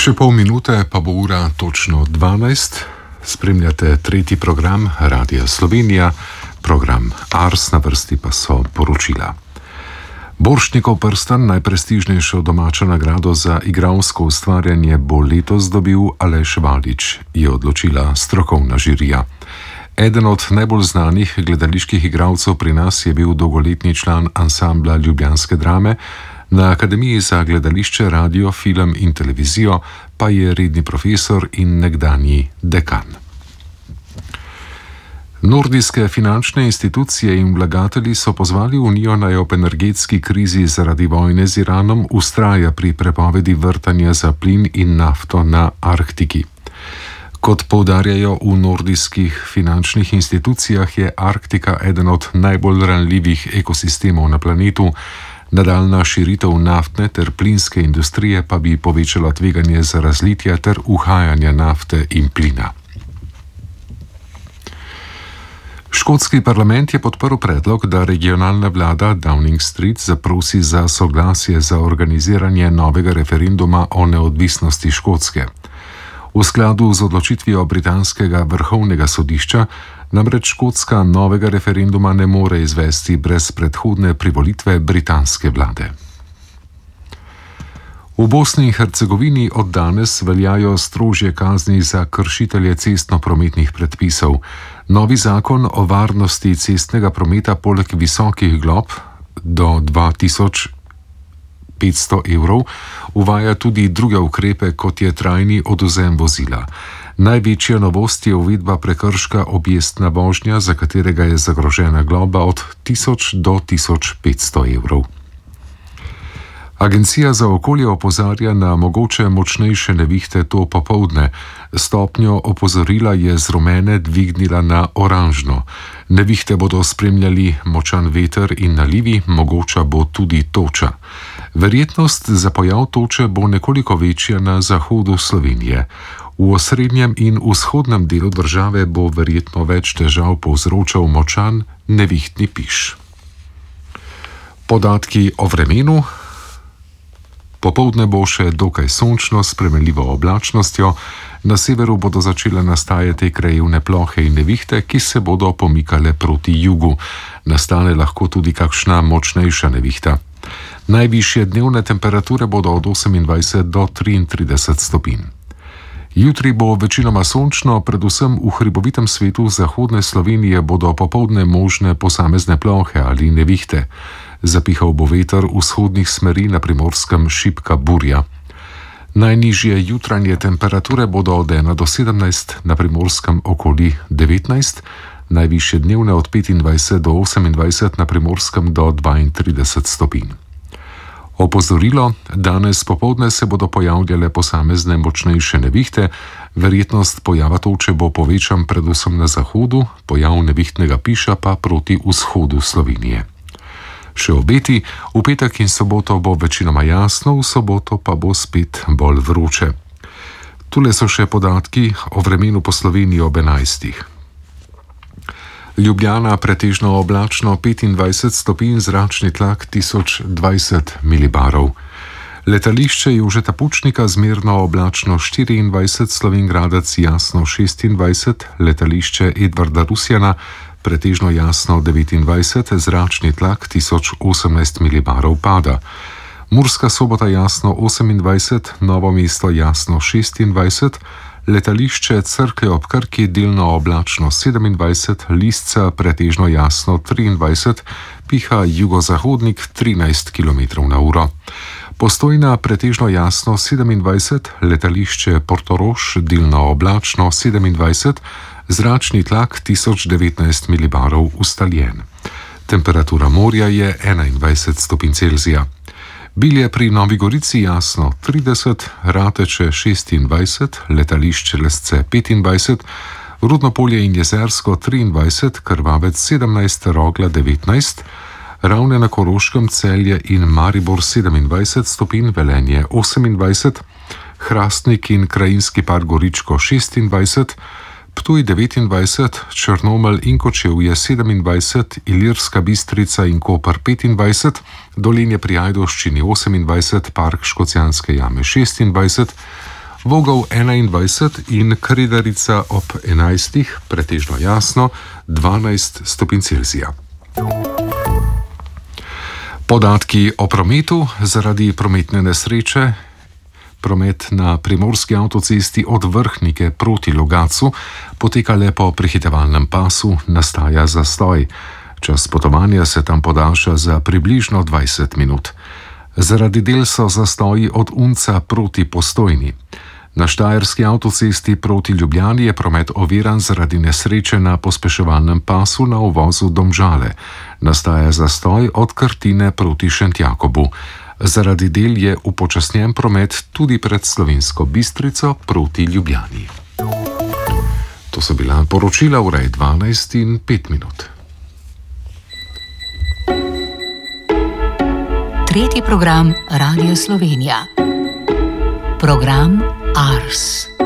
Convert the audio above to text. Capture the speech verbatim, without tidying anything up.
Še pol minute pa bo ura točno dvanajst. Spremljate tretji program Radia Slovenija, program Ars, na vrsti pa so poročila. Borštnikov prstan, najprestižnejšo domačo nagrado za igralsko ustvarjanje, bo letos dobil Aleš Valič, je odločila strokovna žirija. Eden od najbolj znanih gledaliških igralcev pri nas je bil dolgoletni član ansambla ljubljanske drame, na Akademiji za gledališče, radio, film in televizijo pa je redni profesor in nekdanji dekan. Nordijske finančne institucije in vlagatelji so pozvali Unijo, naj ob energetski krizi zaradi vojne z Iranom vztraja pri prepovedi vrtanja za plin in nafto na Arktiki. Kot poudarjajo v nordijskih finančnih institucijah, je Arktika eden od najbolj ranljivih ekosistemov na planetu. Nadaljna širitev naftne ter plinske industrije pa bi povečala tveganje za razlitje ter uhajanje nafte in plina. Škotski parlament je podprl predlog, da regionalna vlada Downing Street zaprosi za soglasje za organiziranje novega referenduma o neodvisnosti Škotske. V skladu z odločitvijo britanskega vrhovnega sodišča namreč Škotska novega referenduma ne more izvesti brez predhodne privolitve britanske vlade. V Bosni in Hercegovini od danes veljajo strožje kazni za kršitelje cestno-prometnih predpisov. Novi zakon o varnosti cestnega prometa poleg visokih glob do dva tisoč petsto evrov uvaja tudi druge ukrepe, kot je trajni odvzem vozila. Največja novost je uvedba prekrška objestna vožnja, za katerega je zagrožena globa od tisoč do tisoč petsto evrov. Agencija za okolje opozarja na mogoče močnejše nevihte to popoldne. Stopnjo opozorila je z rumene dvignila na oranžno. Nevihte bodo spremljali močan veter in nalivi, mogoča bo tudi toča. Verjetnost za pojav toče bo nekoliko večja na zahodu Slovenije. V osrednjem in vzhodnem delu države bo verjetno več težav povzročal močan nevihtni piš. Podatki o vremenu. Popoldne bo še dokaj sončno s spremenljivo oblačnostjo, na severu bodo začele nastajati krajevne plohe in nevihte, ki se bodo pomikale proti jugu. Nastane lahko tudi kakšna močnejša nevihta. Najvišje dnevne temperature bodo od osemindvajset do triintrideset stopinj. Jutri bo večinoma sončno, predvsem v hribovitem svetu zahodne Slovenije bodo popoldne možne posamezne plohe ali nevihte. Zapihal bo veter vzhodnih smeri, na Primorskem šibka burja. Najnižje jutranje temperature bodo od ena do sedemnajst, na Primorskem okoli devetnajst, najvišje dnevne od petindvajset do osemindvajset, na Primorskem do dvaintrideset stopinj. Opozorilo, danes popoldne se bodo pojavljale posamezne močnejše nevihte, verjetnost pojava toče bo povečan predvsem na zahodu, pojav nevihtnega piša pa proti vzhodu Slovenije. Še obeti, v petek in soboto bo večinoma jasno, v soboto pa bo spet bolj vroče. Tule so še podatki o vremenu po Sloveniji ob enajstih. Ljubljana pretežno oblačno petindvajset stopinj, zračni tlak tisoč dvajset milibarov. Letališče Jožeta Pučnika zmerno oblačno štiriindvajset, Slovenj Gradec jasno šestindvajset, letališče Edvarda Rusjana pretežno jasno devetindvajset, zračni tlak tisoč osemnajst milibarov pada. Murska Sobota jasno osemindvajset, Novo mesto jasno šestindvajset, letališče Cerklje ob Krki delno oblačno sedemindvajset, Lisca pretežno jasno triindvajset, piha jugozahodnik trinajst kilometrov na uro. Postojna pretežno jasno sedemindvajset, letališče Portorož delno oblačno sedemindvajset, zračni tlak tisoč devetnajst milibarov ustaljen. Temperatura morja je enaindvajset stopinj Celzija. Bilje pri Novi Gorici jasno trideset, Rateče šestindvajset, letališče Lesce petindvajset, Rudnopolje in Jezersko triindvajset, Krvavec sedemnajst, Rogla devetnajst, Ravne na Koroškem, Celje in Maribor sedemindvajset stopinj, Velenje osemindvajset, Hrastnik in Krajinski park Goričko šestindvajset, Ptuj devetindvajset, Črnomelj in Kočevje sedemindvajset, Ilirska Bistrica in Koper petindvajset, Dolenje pri Ajdovščini osemindvajset, Park Škocjanske jame šestindvajset, Vogel enaindvajset in Kredarica ob enajstih, pretežno jasno, dvanajst stopinj Celzija. Podatki o prometu zaradi prometne nesreče. Promet na primorski avtocesti od Vrhnike proti Logatcu poteka le po prehitevalnem pasu, nastaja zastoj. Čas potovanja se tam podaljša za približno dvajset minut. Zaradi del so zastoji od Unca proti Postojni. Na štajerski avtocesti proti Ljubljani je promet oviran zaradi nesreče na pospeševalnem pasu na uvozu Domžale. Nastaja zastoj od Krtine proti Šentjakobu. Zaradi del je upočasnjen promet tudi pred Slovensko Bistrico proti Ljubljani. To so bila poročila ure dvanajst in pet minut. Tretji program Radio Slovenija. Program Ars.